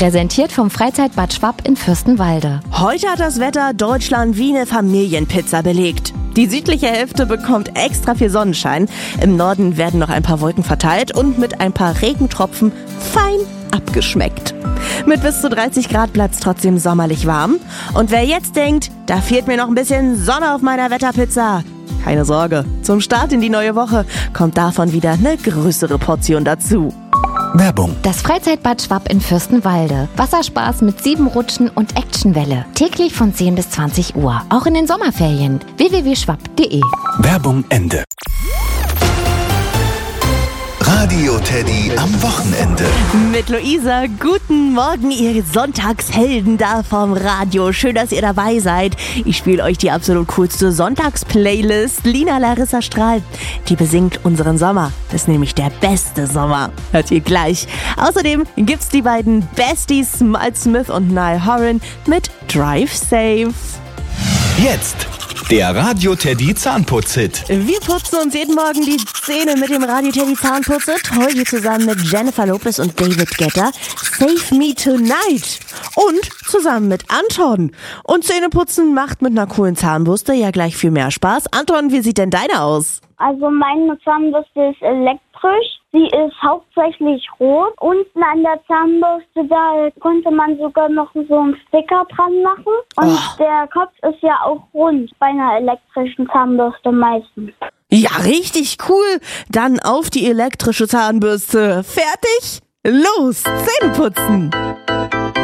Präsentiert vom Freizeitbad Schwapp in Fürstenwalde. Heute hat das Wetter Deutschland wie eine Familienpizza belegt. Die südliche Hälfte bekommt extra viel Sonnenschein. Im Norden werden noch ein paar Wolken verteilt und mit ein paar Regentropfen fein abgeschmeckt. Mit bis zu 30 Grad bleibt's trotzdem sommerlich warm. Und wer jetzt denkt, da fehlt mir noch ein bisschen Sonne auf meiner Wetterpizza, keine Sorge, zum Start in die neue Woche kommt davon wieder eine größere Portion dazu. Werbung. Das Freizeitbad Schwapp in Fürstenwalde. Wasserspaß mit 7 Rutschen und Actionwelle. Täglich von 10 bis 20 Uhr. Auch in den Sommerferien. www.schwapp.de. Werbung Ende. Radio Teddy am Wochenende. Mit Luisa, guten Morgen, ihr Sonntagshelden da vom Radio. Schön, dass ihr dabei seid. Ich spiele euch die absolut coolste Sonntagsplaylist. Lina Larissa Strahl, die besingt unseren Sommer. Das ist nämlich der beste Sommer. Hört ihr gleich. Außerdem gibt's die beiden Besties Mal Smith und Niall Horan mit Drive Safe. Jetzt der Radio Teddy Zahnputz-Hit. Wir putzen uns jeden Morgen die Zähne mit dem Radio Teddy Zahnputz-Hit. Heute zusammen mit Jennifer Lopez und David Guetta. Save Me Tonight. Und zusammen mit Anton. Und Zähneputzen macht mit einer coolen Zahnbürste ja gleich viel mehr Spaß. Anton, wie sieht denn deine aus? Also meine Zahnbürste ist elektrisch. Sie ist hauptsächlich rot. Unten an der Zahnbürste, da konnte man sogar noch so einen Sticker dran machen. Und der Kopf ist ja auch rund bei einer elektrischen Zahnbürste meistens. Ja, richtig cool. Dann auf die elektrische Zahnbürste. Fertig? Los, Zähne putzen!